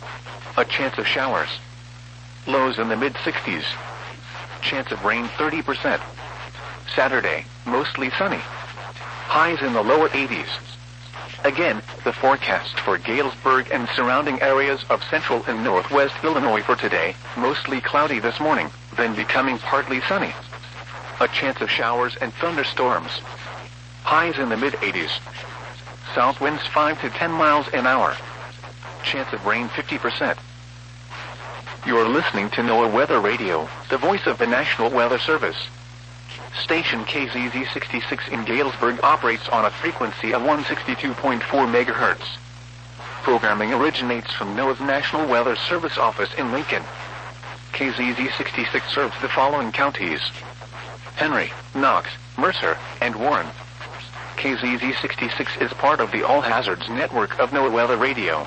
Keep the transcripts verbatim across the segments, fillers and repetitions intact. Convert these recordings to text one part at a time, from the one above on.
A chance of showers. Lows in the mid sixties. Chance of rain thirty percent. Saturday, mostly sunny. Highs in the lower eighties. Again, the forecast for Galesburg and surrounding areas of central and northwest Illinois for today, mostly cloudy this morning, then becoming partly sunny. A chance of showers and thunderstorms. Highs in the mid eighties. South winds five to ten miles an hour. Chance of rain fifty percent. You're listening to NOAA Weather Radio, the voice of the National Weather Service. Station K Z Z sixty-six in Galesburg operates on a frequency of one sixty-two point four megahertz. Programming originates from NOAA's National Weather Service office in Lincoln. K Z Z sixty-six serves the following counties: Henry, Knox, Mercer, and Warren. K Z Z sixty-six is part of the All Hazards network of NOAA Weather Radio.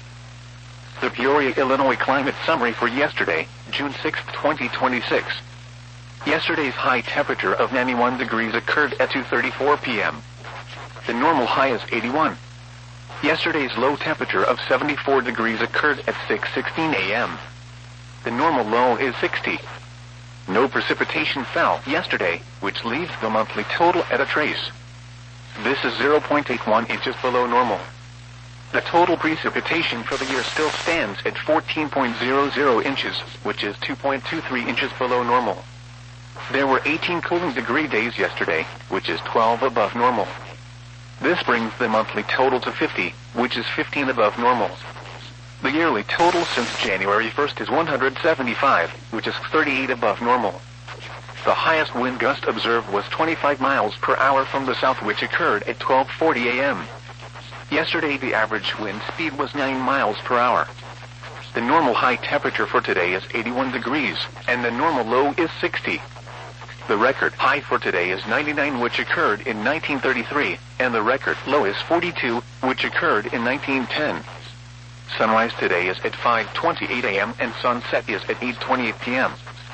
The Peoria, Illinois climate summary for yesterday, June sixth, twenty twenty-six. Yesterday's high temperature of ninety-one degrees occurred at two thirty-four p m The normal high is eighty-one. Yesterday's low temperature of seventy-four degrees occurred at six sixteen a m The normal low is sixty. No precipitation fell yesterday, which leaves the monthly total at a trace. This is zero point eight one inches below normal. The total precipitation for the year still stands at fourteen point zero zero inches, which is two point two three inches below normal. There were eighteen cooling degree days yesterday, which is twelve above normal. This brings the monthly total to fifty, which is fifteen above normal. The yearly total since January first is one hundred seventy-five, which is thirty-eight above normal. The highest wind gust observed was twenty-five miles per hour from the south, which occurred at twelve forty a m Yesterday the average wind speed was nine miles per hour. The normal high temperature for today is eighty-one degrees, and the normal low is sixty. The record high for today is ninety-nine, which occurred in nineteen thirty-three, and the record low is forty-two, which occurred in nineteen ten. Sunrise today is at five twenty-eight a m and sunset is at eight twenty-eight p m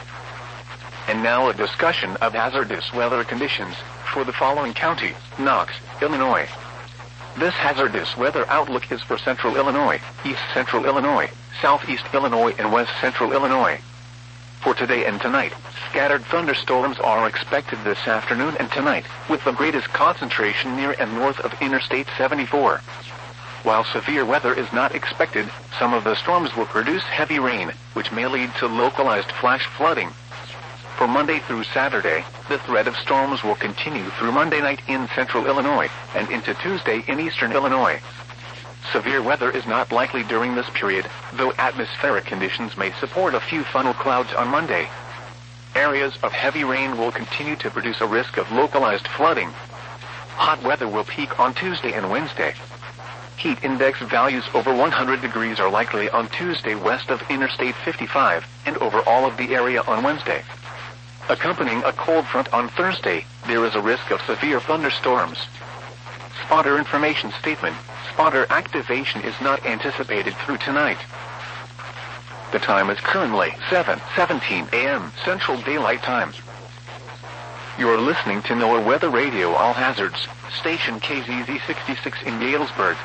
And now a discussion of hazardous weather conditions for the following county: Knox, Illinois. This hazardous weather outlook is for central Illinois, east central Illinois, southeast Illinois, and west central Illinois. For today and tonight, scattered thunderstorms are expected this afternoon and tonight, with the greatest concentration near and north of Interstate seventy-four. While severe weather is not expected, some of the storms will produce heavy rain, which may lead to localized flash flooding. For Monday through Saturday, the threat of storms will continue through Monday night in central Illinois, and into Tuesday in eastern Illinois. Severe weather is not likely during this period, though atmospheric conditions may support a few funnel clouds on Monday. Areas of heavy rain will continue to produce a risk of localized flooding. Hot weather will peak on Tuesday and Wednesday. Heat index values over one hundred degrees are likely on Tuesday west of Interstate fifty-five, and over all of the area on Wednesday. Accompanying a cold front on Thursday, there is a risk of severe thunderstorms. Spotter information statement: spotter activation is not anticipated through tonight. The time is currently seven seventeen a m Central Daylight Time. You're listening to NOAA Weather Radio All Hazards, station K Z Z sixty-six in Galesburg.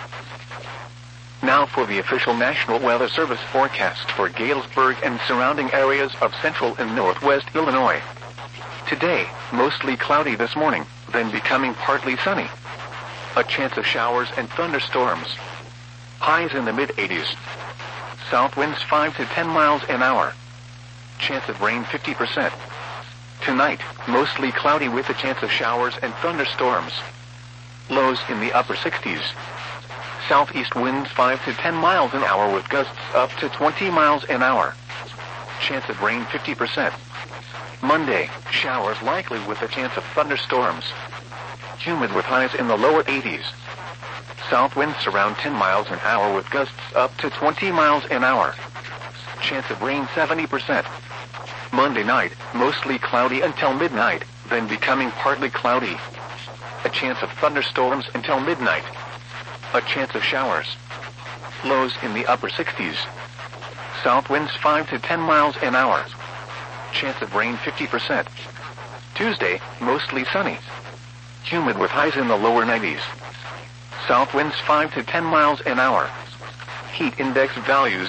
Now for the official National Weather Service forecast for Galesburg and surrounding areas of central and northwest Illinois. Today, mostly cloudy this morning, then becoming partly sunny. A chance of showers and thunderstorms. Highs in the mid eighties. South winds five to ten miles an hour. Chance of rain fifty percent. Tonight, mostly cloudy with a chance of showers and thunderstorms. Lows in the upper sixties. Southeast winds five to ten miles an hour with gusts up to twenty miles an hour. Chance of rain fifty percent. Monday, showers likely with a chance of thunderstorms. Humid with highs in the lower eighties. South winds around ten miles an hour with gusts up to twenty miles an hour. Chance of rain seventy percent. Monday night, mostly cloudy until midnight, then becoming partly cloudy. A chance of thunderstorms until midnight. A chance of showers. Lows in the upper sixties. South winds five to ten miles an hour. Chance of rain fifty percent. Tuesday, mostly sunny. Humid with highs in the lower nineties. South winds five to ten miles an hour. Heat index values